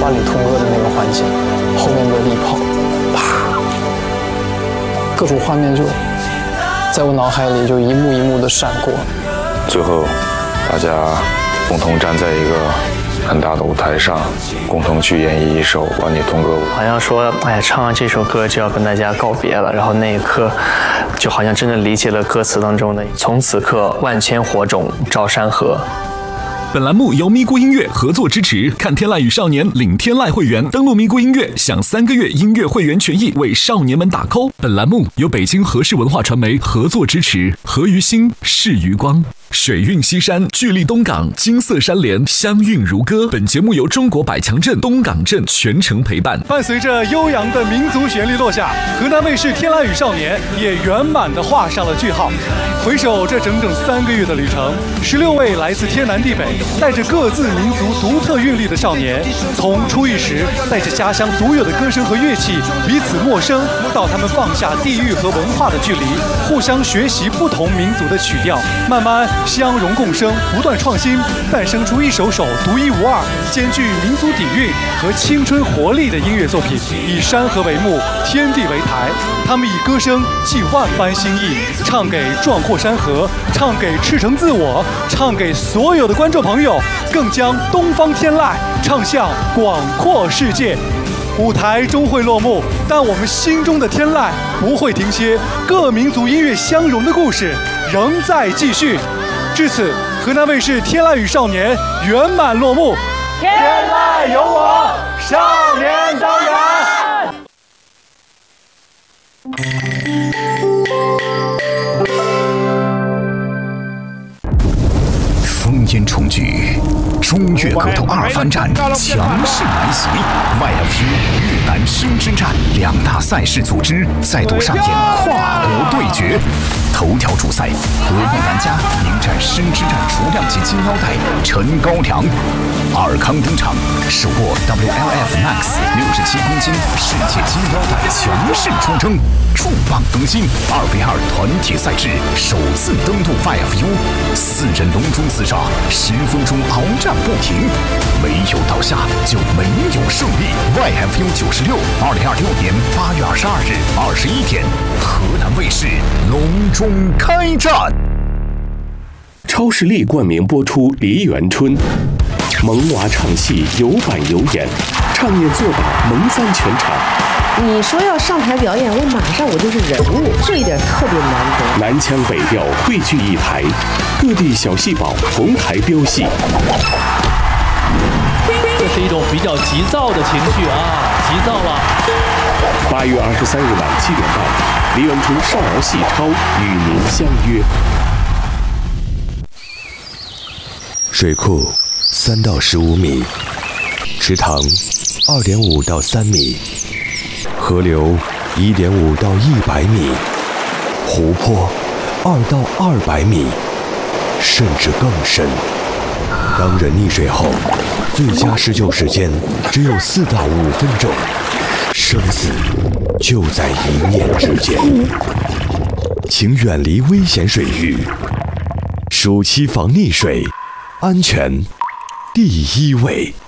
万里通歌的那个环境，后面的礼炮，啪，各种画面就在我脑海里就一幕一幕的闪过。 最后，大家共同站在一个很大的舞台上，共同去演绎一首《万里通歌舞》。 好像说，哎，唱完这首歌就要跟大家告别了，然后那一刻，就好像真的理解了歌词当中的“从此刻，万千火种照山河”。 本栏目由咪咕音乐合作支持，看天籁与少年领天籁会员，登录咪咕音乐享3个月音乐会员权益，为少年们打 call。本栏目由北京和氏文化传媒合作支持，合于心，是于光。水韵西山，距离东港，金色山连，香韵如歌。本节目由中国百强镇东港镇全程陪伴。 伴随着悠扬的民族旋律落下，河南卫视《天籁与少年》也圆满地画上了句号。回首这整整3个月的旅程，16位来自天南地北，带着各自民族独特韵律的少年，从初遇时带着家乡独有的歌声和乐器彼此陌生，到他们放下地域和文化的距离，互相学习不同民族的曲调，慢慢相融共生，不断创新，诞生出一首首独一无二、兼具民族底蕴和青春活力的音乐作品。以山河为幕，天地为台，他们以歌声寄万般心意，唱给壮阔山河，唱给赤诚自我，唱给所有的观众朋友，更将东方天籁唱向广阔世界。舞台终会落幕，但我们心中的天籁不会停歇，各民族音乐相融的故事仍在继续。至此，河南卫视《天籁与少年》圆满落幕。天籁有我，少年当然。 烽烟重聚，中越格斗2番战强势来袭 ，YFU 越南生之战2大赛事组织再度上演跨国对决。头条主赛，俄梦兰加迎战生之战雏量级金腰带陈高粱，尔康登场，手握 WLF Max 67公斤世界金腰带强势出征。重磅更新，2v2团体赛制首次登陆 YFU，4人笼中厮杀，10分钟鏖战不停，没有倒下就没有胜利。YFU 96，2026年8月22日21点，河南卫视隆中开战。 超视力冠名播出《梨园春》，萌娃唱戏有板有眼，唱念做打萌翻全场。 你说要上台表演，我就是人物，这一点特别难得。 南腔北调汇聚一台，各地小戏宝同台飙戏。 这是一种比较急躁的情绪啊，急躁了。 8月23日晚7点半，梨园春少儿戏超与您相约。 水库3到15米，池塘2.5到3米，河流1.5到100米，湖泊2到200米，甚至更深。当人溺水后，最佳施救时间只有4到5分钟，生死就在一念之间。请远离危险水域，暑期防溺水，安全第一位。